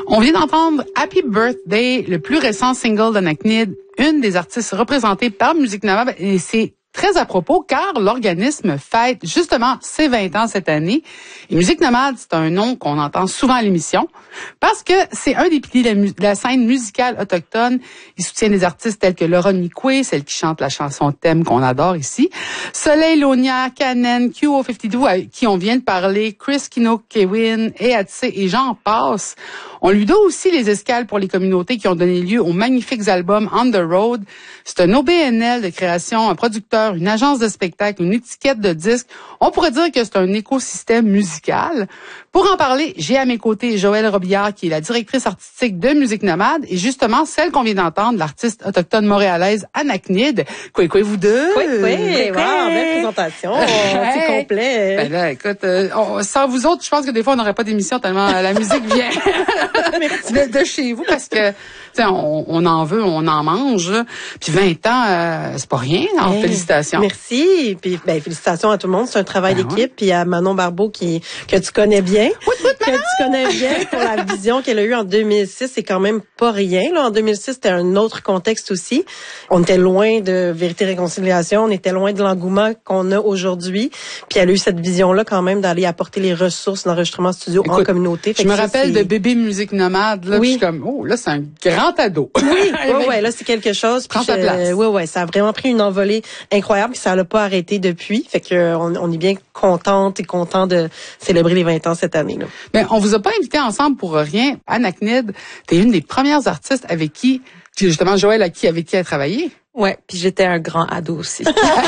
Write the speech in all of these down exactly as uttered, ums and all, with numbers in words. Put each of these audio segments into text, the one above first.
On vient d'entendre Happy Birthday, le plus récent single d'Anaknid, une des artistes représentées par Musique Nomade, et c'est très à propos car l'organisme fête justement ses vingt ans cette année. Et Musique Nomade, c'est un nom qu'on entend souvent à l'émission parce que c'est un des piliers de la, mu- de la scène musicale autochtone. Il soutient des artistes tels que Laura Nicoué, celle qui chante la chanson thème qu'on adore ici, Soleil Lonia, Kanen, Q O cinquante-deux, avec qui on vient de parler, Chris Kino Kewin, Eatse et j'en passe. On lui doit aussi les escales pour les communautés qui ont donné lieu aux magnifiques albums On the Road. C'est un O B N L de création, un producteur, une agence de spectacle, une étiquette de disques. On pourrait dire que c'est un écosystème musical. Pour en parler, j'ai à mes côtés Joëlle Robillard, qui est la directrice artistique de Musique Nomade, et justement celle qu'on vient d'entendre, l'artiste autochtone montréalaise Anaknid. Quoi, quoi, vous deux? Oui, oui, wow, belle présentation. Oh, c'est complet. Ben là, écoute, euh, on, sans vous autres, je pense que des fois, on n'aurait pas d'émission tellement la musique vient de, de chez vous, parce que, tu sais, on, on en veut, on en mange. Puis vingt ans, euh, c'est pas rien. Alors, hey, félicitations. Merci. Puis, ben, félicitations à tout le monde. C'est un travail ben d'équipe. Ouais. Puis à Manon Barbeau, qui, que tu connais bien. Oui, oui, que tu connais bien pour la vision qu'elle a eue en deux mille six. C'est quand même pas rien, là. En deux mille six, c'était un autre contexte aussi. On était loin de Vérité Réconciliation. On était loin de l'engouement qu'on a aujourd'hui. Puis elle a eu cette vision-là quand même d'aller apporter les ressources d'enregistrement studio Écoute, en communauté. Fait je me ça, rappelle c'est... de Bébé Musique Nomade, là. Oui. Je suis comme, oh, là, c'est un grand ado. Oui, ouais, ouais, là, c'est quelque chose. Prends ta place. Euh, ouais, ouais, ça a vraiment pris une envolée incroyable, puis ça l'a pas arrêté depuis. Fait que on, on est bien contente et content de célébrer les vingt ans cette année, là. Mais on vous a pas invité ensemble pour rien. Anaknid, t'es une des premières artistes avec qui, justement, Joëlle, à qui, avec qui elle a travaillé. Ouais, puis j'étais un grand ado aussi.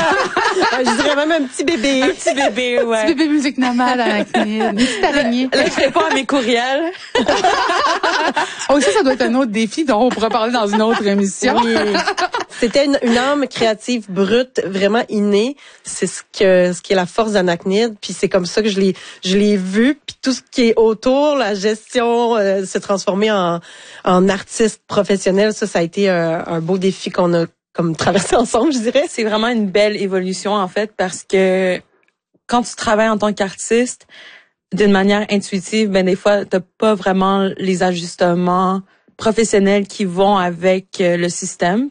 Je dirais même un petit bébé. Un petit bébé, ouais. Un petit bébé Musique Nomade, Anaknid. Une petite araignée. Là, je réponds à mes courriels. Oh, ça, ça doit être un autre défi dont on pourra parler dans une autre émission. Oui. C'était une, une âme créative brute, vraiment innée. C'est ce que ce qui est la force d'Anaknid. Puis c'est comme ça que je l'ai je l'ai vu. Puis tout ce qui est autour, la gestion, euh, se transformer en en artiste professionnel, ça, ça a été un, un beau défi qu'on a comme traversé ensemble, je dirais. C'est vraiment une belle évolution en fait parce que quand tu travailles en tant qu'artiste d'une manière intuitive, ben des fois t'as pas vraiment les ajustements professionnels qui vont avec le système.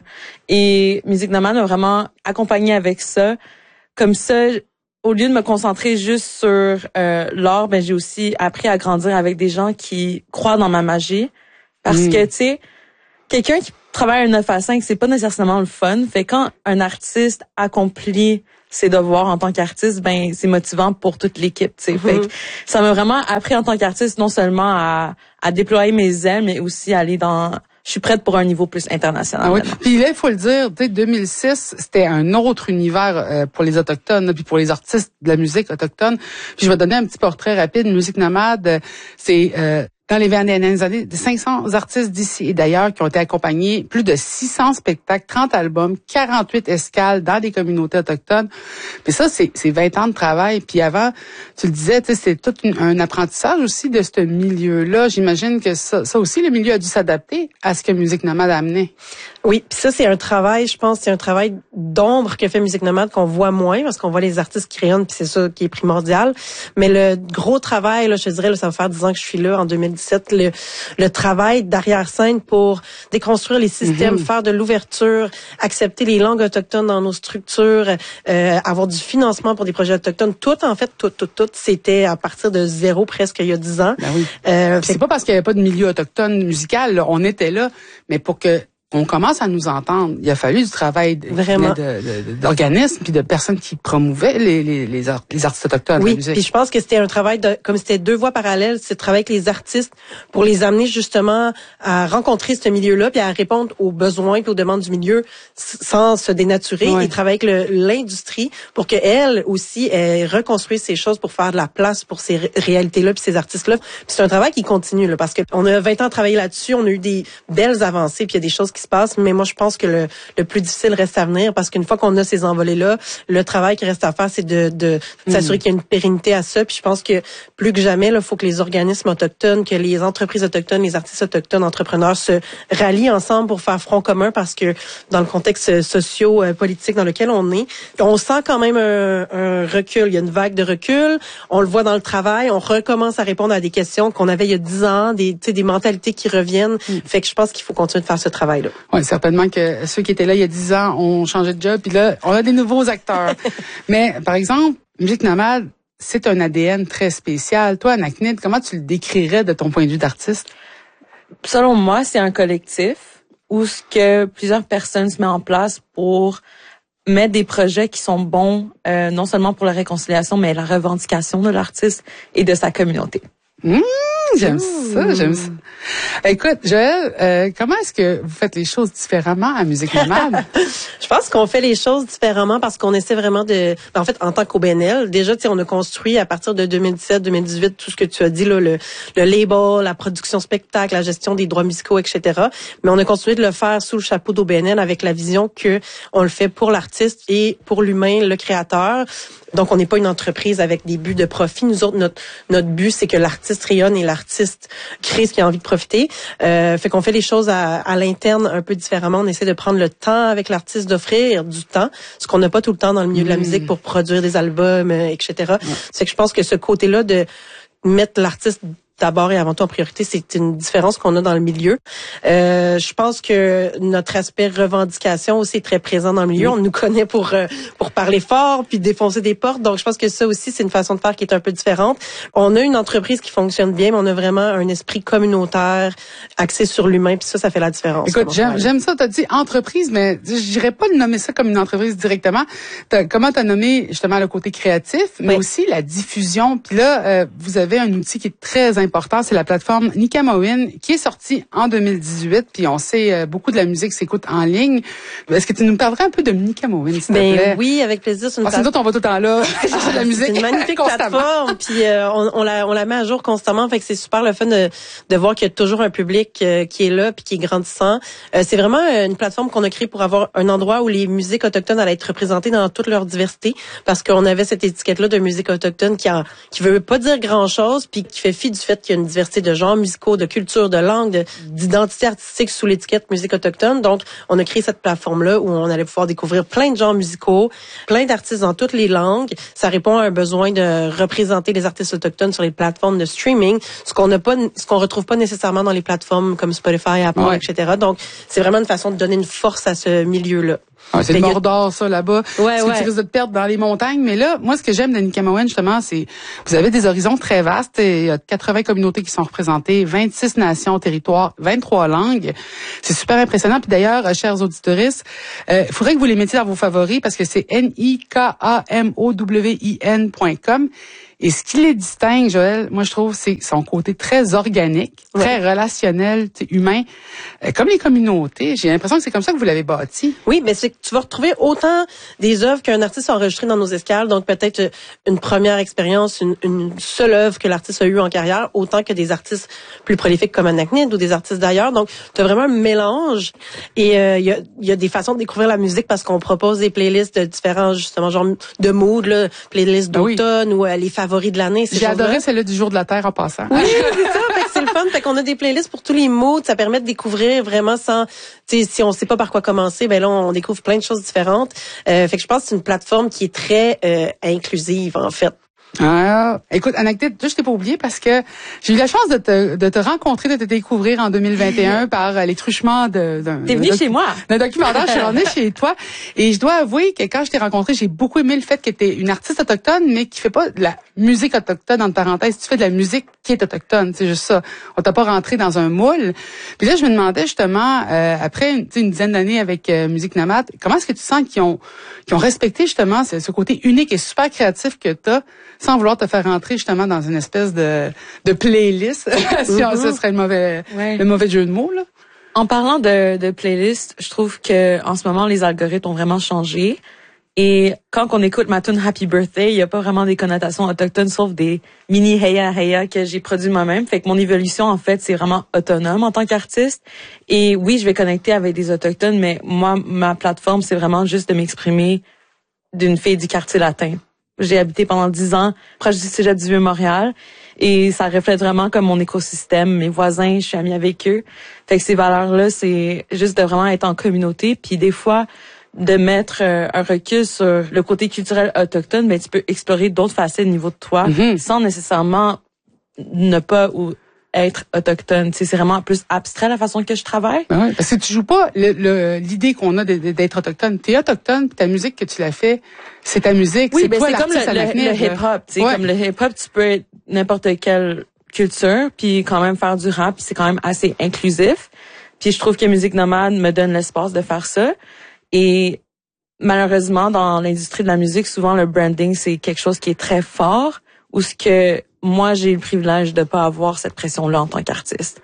Et Musique Nomade m'a vraiment accompagné avec ça. Comme ça, au lieu de me concentrer juste sur euh, l'art, ben j'ai aussi appris à grandir avec des gens qui croient dans ma magie. Parce mmh. que, tu sais, quelqu'un qui travaille un neuf à cinq, c'est pas nécessairement le fun. Fait quand un artiste accomplit ses devoirs en tant qu'artiste, ben c'est motivant pour toute l'équipe, tu sais. Mm-hmm. Fait que ça m'a vraiment appris en tant qu'artiste non seulement à, à déployer mes ailes, mais aussi à aller dans... Je suis prête pour un niveau plus international. Ah oui. Puis là, il faut le dire, tu sais, deux mille six, c'était un autre univers euh, pour les Autochtones, là, puis pour les artistes de la musique autochtone. Puis je vais donner un petit portrait rapide. Musique Nomade, c'est... Euh, dans les vingt dernières années, de cinq cents artistes d'ici et d'ailleurs qui ont été accompagnés, plus de six cents spectacles, trente albums, quarante-huit escales dans des communautés autochtones. Puis ça, c'est, c'est vingt ans de travail. Puis avant, tu le disais, tu sais, c'est tout une, un apprentissage aussi de ce milieu-là. J'imagine que ça, ça aussi, le milieu a dû s'adapter à ce que Musique Nomade a amené. Oui, puis ça, c'est un travail, je pense, c'est un travail d'ombre que fait Musique Nomade qu'on voit moins parce qu'on voit les artistes qui rayonnent, puis c'est ça qui est primordial. Mais le gros travail, là, je te dirais, là, ça va faire dix ans que je suis là, en deux mille dix-sept, le, le travail d'arrière-scène pour déconstruire les systèmes, mm-hmm. faire de l'ouverture, accepter les langues autochtones dans nos structures, euh, avoir du financement pour des projets autochtones. Tout, en fait, tout, tout, tout, c'était à partir de zéro presque il y a dix ans. Ben oui. Euh, c'est pas parce qu'il y avait pas de milieu autochtone musical, là, on était là, mais pour que on commence à nous entendre. Il a fallu du travail de, Vraiment. de, de, de, d'organismes puis de personnes qui promouvaient les, les, les, art, les artistes autochtones. Oui, la musique. Puis je pense que c'était un travail de, comme c'était deux voies parallèles, c'est de travailler avec les artistes pour les amener justement à rencontrer ce milieu-là puis à répondre aux besoins puis aux demandes du milieu sans se dénaturer ouais. et travailler avec le, l'industrie pour que elle aussi elle reconstruise ces choses pour faire de la place pour ces ré- réalités-là puis ces artistes-là. Puis c'est un travail qui continue là, parce que on a vingt ans à travailler là-dessus, on a eu des belles avancées puis il y a des choses qui se passe, mais moi, je pense que le, le plus difficile reste à venir parce qu'une fois qu'on a ces envolées-là, le travail qui reste à faire, c'est de, de, de s'assurer mmh. qu'il y a une pérennité à ça. Puis je pense que plus que jamais, il faut que les organismes autochtones, que les entreprises autochtones, les artistes autochtones, entrepreneurs se rallient ensemble pour faire front commun parce que dans le contexte socio-politique dans lequel on est, on sent quand même un, un recul. Il y a une vague de recul. On le voit dans le travail. On recommence à répondre à des questions qu'on avait il y a dix ans, des, tu sais, des mentalités qui reviennent. Mmh. Fait que je pense qu'il faut continuer de faire ce travail-là. Oui, certainement que ceux qui étaient là il y a dix ans ont changé de job, puis là, on a des nouveaux acteurs. Mais, par exemple, Musique Nomade, c'est un A D N très spécial. Toi, Anaknid, comment tu le décrirais de ton point de vue d'artiste? Selon moi, c'est un collectif où ce que plusieurs personnes se mettent en place pour mettre des projets qui sont bons, euh, non seulement pour la réconciliation, mais la revendication de l'artiste et de sa communauté. Mmh, j'aime mmh. ça, j'aime ça. Écoute, Joël, euh, comment est-ce que vous faites les choses différemment à Musique Nomade? Je pense qu'on fait les choses différemment parce qu'on essaie vraiment de... En fait, en tant qu'O B N L, déjà, tu sais, on a construit à partir de deux mille dix-sept deux mille dix-huit tout ce que tu as dit, là, le, le label, la production spectacle, la gestion des droits musicaux, et cetera. Mais on a continué de le faire sous le chapeau d'O B N L avec la vision que on le fait pour l'artiste et pour l'humain, le créateur. Donc, on n'est pas une entreprise avec des buts de profit. Nous autres, notre, notre but, c'est que l'artiste rayonne et l'artiste crée ce qu'il a envie de profiter. Euh, fait qu'on fait les choses à, à l'interne un peu différemment. On essaie de prendre le temps avec l'artiste, d'offrir du temps, ce qu'on n'a pas tout le temps dans le milieu mmh. de la musique pour produire des albums, euh, et cetera. Mmh. C'est que je pense que ce côté-là de mettre l'artiste d'abord et avant tout en priorité, c'est une différence qu'on a dans le milieu. Euh, je pense que notre aspect revendication aussi est très présent dans le milieu. Oui. On nous connaît pour euh, pour parler fort puis défoncer des portes. Donc, je pense que ça aussi, c'est une façon de faire qui est un peu différente. On a une entreprise qui fonctionne bien, mais on a vraiment un esprit communautaire axé sur l'humain. Puis ça, ça fait la différence. Écoute, j'aime, j'aime ça. T'as dit entreprise, mais je dirais pas de nommer ça comme une entreprise directement. T'as, comment t'as nommé justement le côté créatif, mais oui. aussi la diffusion. Puis là, euh, vous avez un outil qui est très important. important, c'est la plateforme Nikamowin qui est sortie en deux mille dix-huit, puis on sait euh, beaucoup de la musique s'écoute en ligne. Est-ce que tu nous parlerais un peu de Nikamowin, s'il te ben, plaît? Oui, avec plaisir. C'est une Parce que nous autres, on va tout le temps là chercher de la musique. C'est une magnifique plateforme, puis euh, on, on, la, on la met à jour constamment, fait que c'est super le fun de, de voir qu'il y a toujours un public euh, qui est là puis qui est grandissant. Euh, c'est vraiment une plateforme qu'on a créée pour avoir un endroit où les musiques autochtones allaient être représentées dans toute leur diversité, parce qu'on avait cette étiquette-là de musique autochtone qui, a, qui veut pas dire grand-chose, puis qui fait fi du fait qu'il y a une diversité de genres musicaux, de culture, de langue, de, d'identité artistique sous l'étiquette musique autochtone. Donc, on a créé cette plateforme-là où on allait pouvoir découvrir plein de genres musicaux, plein d'artistes dans toutes les langues. Ça répond à un besoin de représenter les artistes autochtones sur les plateformes de streaming, ce qu'on n'a pas, ce qu'on retrouve pas nécessairement dans les plateformes comme Spotify, Apple, ouais. et cetera. Donc, c'est vraiment une façon de donner une force à ce milieu-là. Ah, c'est le Mordor, ça, là-bas. Ouais, c'est ouais. que tu risques de te perdre dans les montagnes. Mais là, moi, ce que j'aime de Nikamowin, justement, c'est vous avez des horizons très vastes. Il y a quatre-vingts communautés qui sont représentées, vingt-six nations, territoires, vingt-trois langues. C'est super impressionnant. Puis d'ailleurs, chers auditeuristes, il euh, faudrait que vous les mettiez dans vos favoris parce que c'est N I K A M O W I N point com. Et ce qui les distingue, Joël, moi je trouve, c'est son côté très organique, ouais. très relationnel, humain, euh, comme les communautés. J'ai l'impression que c'est comme ça que vous l'avez bâti. Oui, mais c'est que tu vas retrouver autant des œuvres qu'un artiste a enregistrées dans nos escales, donc peut-être une première expérience, une, une seule œuvre que l'artiste a eue en carrière, autant que des artistes plus prolifiques comme Anaknid ou des artistes d'ailleurs. Donc, tu as vraiment un mélange. Et il euh, y, a, y a des façons de découvrir la musique parce qu'on propose des playlists de différents, justement, genre de mood, là, playlists d'automne, oui. ou euh, les favoris de l'année. J'ai adoré celle-là du jour de la Terre en passant. Oui, c'est ça. Fait que c'est le fun. Fait qu'on a des playlists pour tous les moods. Ça permet de découvrir vraiment sans, tu sais, si on sait pas par quoi commencer, ben là, on découvre plein de choses différentes. Euh, fait que je pense que c'est une plateforme qui est très euh, inclusive, en fait. Ah, écoute, Anaknid, je t'ai pas oublié parce que j'ai eu la chance de te, de te rencontrer, de te découvrir en deux mille vingt et un par les truchements de, d'un, T'es venu chez moi. D'un documentaire, je suis rentrée chez toi. Et je dois avouer que quand je t'ai rencontré, j'ai beaucoup aimé le fait que t'es une artiste autochtone, mais qui fait pas de la musique autochtone, entre parenthèses. Tu fais de la musique qui est autochtone. C'est juste ça. On t'a pas rentré dans un moule. Puis là, je me demandais justement, euh, après une, une dizaine d'années avec euh, Musique Nomade, comment est-ce que tu sens qu'ils ont, qu'ils ont respecté justement ce, ce côté unique et super créatif que t'as, sans vouloir te faire rentrer justement dans une espèce de, de playlist, si mm-hmm. ce serait le mauvais, ouais. le mauvais jeu de mots, là. En parlant de, de playlist, je trouve que en ce moment, les algorithmes ont vraiment changé. Et quand on écoute ma tune Happy Birthday, il y a pas vraiment des connotations autochtones sauf des mini heya heya que j'ai produit moi-même. Fait que mon évolution, en fait, c'est vraiment autonome en tant qu'artiste. Et oui, je vais connecter avec des autochtones, mais moi, ma plateforme, c'est vraiment juste de m'exprimer d'une fille du quartier latin. J'ai habité pendant dix ans proche du Cégep du Vieux-Montréal et ça reflète vraiment comme mon écosystème, mes voisins, je suis amie avec eux. Fait que ces valeurs-là, c'est juste de vraiment être en communauté. Puis des fois, de mettre euh, un recul sur le côté culturel autochtone, mais tu peux explorer d'autres facettes au niveau de toi mm-hmm. sans nécessairement ne pas ou être autochtone. Tu sais, c'est vraiment plus abstrait la façon que je travaille. Ben oui, parce que tu joues pas le, le, l'idée qu'on a de, de, d'être autochtone. T'es autochtone, puis ta musique que tu l'as fait, c'est ta musique. Oui, c'est ben toi c'est comme le, le, le hip-hop. Tu sais, ouais. Comme le hip-hop, tu peux être n'importe quelle culture, puis quand même faire du rap, puis c'est quand même assez inclusif. Puis je trouve que Musique Nomade me donne l'espace de faire ça. Et malheureusement, dans l'industrie de la musique, souvent le branding, c'est quelque chose qui est très fort, ou ce que moi, j'ai le privilège de pas avoir cette pression-là en tant qu'artiste.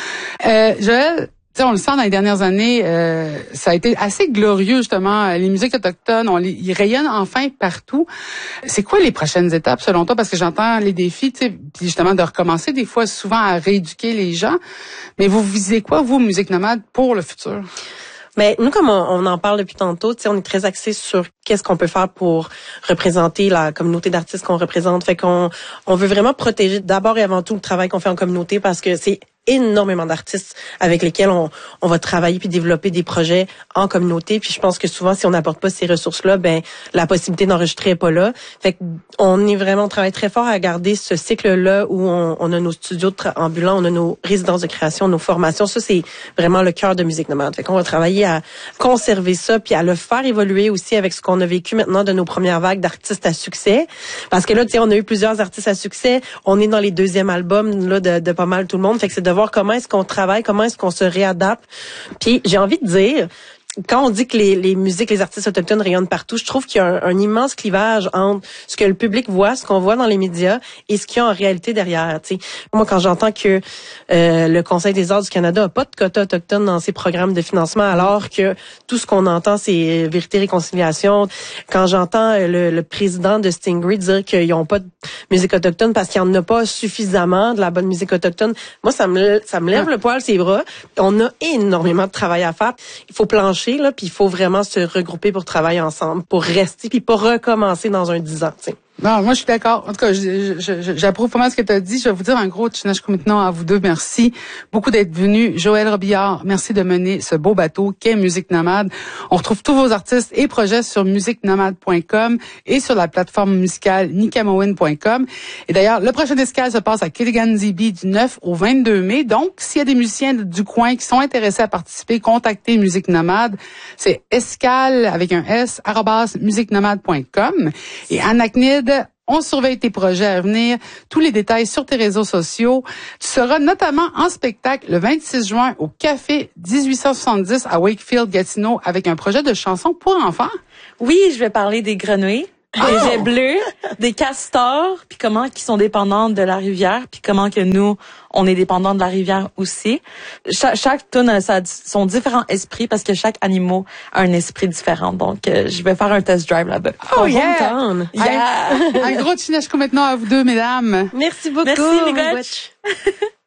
Euh, Joël, tu sais, on le sent dans les dernières années, euh, ça a été assez glorieux, justement. Les musiques autochtones, on les, ils rayonnent enfin partout. C'est quoi les prochaines étapes, selon toi? Parce que j'entends les défis, tu sais, puis justement de recommencer des fois souvent à rééduquer les gens. Mais vous visez quoi, vous, Musique Nomade, pour le futur? Mais nous, comme on, on en parle depuis tantôt, tu sais, on est très axé sur qu'est-ce qu'on peut faire pour représenter la communauté d'artistes qu'on représente. Fait qu'on on veut vraiment protéger d'abord et avant tout le travail qu'on fait en communauté parce que c'est énormément d'artistes avec lesquels on, on va travailler puis développer des projets en communauté. Puis je pense que souvent, si on n'apporte pas ces ressources-là, ben la possibilité d'enregistrer est pas là. Fait qu'on est vraiment, on travaille très fort à garder ce cycle-là où on, on a nos studios de tra- ambulants, on a nos résidences de création, nos formations. Ça, c'est vraiment le cœur de Musique Nomade. Fait qu'on va travailler à conserver ça puis à le faire évoluer aussi avec ce qu'on a vécu maintenant de nos premières vagues d'artistes à succès. Parce que là, tu sais, on a eu plusieurs artistes à succès. On est dans les deuxièmes albums là de, de pas mal tout le monde. Fait que c'est de voir comment est-ce qu'on travaille, comment est-ce qu'on se réadapte. Puis j'ai envie de dire, quand on dit que les, les musiques, les artistes autochtones rayonnent partout, je trouve qu'il y a un, un immense clivage entre ce que le public voit, ce qu'on voit dans les médias et ce qu'il y a en réalité derrière. T'sais. Moi, quand j'entends que euh, le Conseil des arts du Canada a pas de quota autochtone dans ses programmes de financement, alors que tout ce qu'on entend, c'est vérité, réconciliation. Quand j'entends le, le président de Stingray dire qu'ils n'ont pas de musique autochtone parce qu'il n'y en a pas suffisamment de la bonne musique autochtone, moi, ça me, ça me lève le poil ses bras. On a énormément de travail à faire. Il faut plancher. Là, puis il faut vraiment se regrouper pour travailler ensemble, pour rester, puis pas recommencer dans un dix ans. T'sais. Non, moi je suis d'accord. En tout cas, je, je, je, j'approuve pas mal ce que tu as dit. Je vais vous dire un gros tchinashku maintenant à vous deux. Merci beaucoup d'être venus. Joël Robillard, merci de mener ce beau bateau qu'est Musique Nomade. On retrouve tous vos artistes et projets sur musique nomade point com et sur la plateforme musicale nikamowin point com. Et d'ailleurs, le prochain escale se passe à Kiligan-Zibi du neuf au vingt-deux mai. Donc, s'il y a des musiciens du coin qui sont intéressés à participer, contactez Musique Nomade. C'est escale avec un S, arobase musique nomade point com. Et Anacnid, on surveille tes projets à venir. Tous les détails sur tes réseaux sociaux. Tu seras notamment en spectacle le vingt-six juin au Café dix-huit cent soixante-dix à Wakefield, Gatineau, avec un projet de chanson pour enfants. Oui, je vais parler des grenouilles, des oh! jets bleus, des castors, puis comment qui sont dépendantes de la rivière, puis comment que nous, on est dépendants de la rivière aussi. Cha- chaque tune a sa, son différent esprit parce que chaque animal a un esprit différent. Donc, euh, je vais faire un test drive là-bas. Oh, oh yeah! yeah. Un, un gros tchinashku maintenant à vous deux, mesdames. Merci beaucoup. Merci, les gars.